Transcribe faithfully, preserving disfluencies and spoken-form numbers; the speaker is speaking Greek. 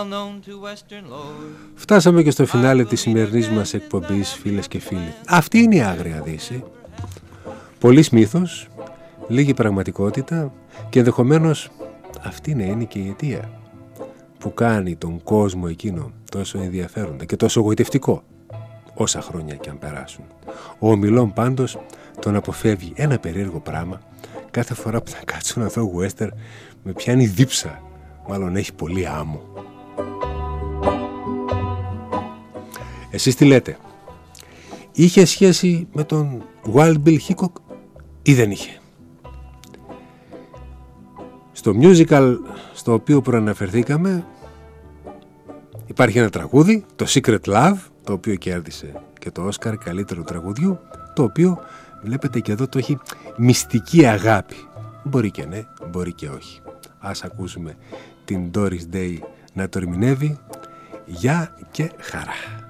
Φτάσαμε και στο φινάλε της σημερινής μας εκπομπής, φίλες και φίλοι. Αυτή είναι η Άγρια Δύση. Πολύς μύθος, λίγη πραγματικότητα και ενδεχομένως αυτή να είναι και η αιτία που κάνει τον κόσμο εκείνο τόσο ενδιαφέροντα και τόσο γοητευτικό όσα χρόνια και αν περάσουν. Ο Ομιλών πάντως τον αποφεύγει ένα περίεργο πράγμα. Κάθε φορά που θα κάτσω να δω western με πιάνει δίψα, μάλλον έχει πολύ άμμο. Εσείς τι λέτε? Είχε σχέση με τον Wild Bill Hickok ή δεν είχε? Στο musical στο οποίο προαναφερθήκαμε υπάρχει ένα τραγούδι, το Secret Love, το οποίο κέρδισε και το Όσκαρ καλύτερου τραγουδιού, το οποίο βλέπετε και εδώ το έχει μυστική αγάπη. Μπορεί και ναι, μπορεί και όχι. Ας ακούσουμε την Doris Day να το ερμηνεύει. Γεια και χαρά.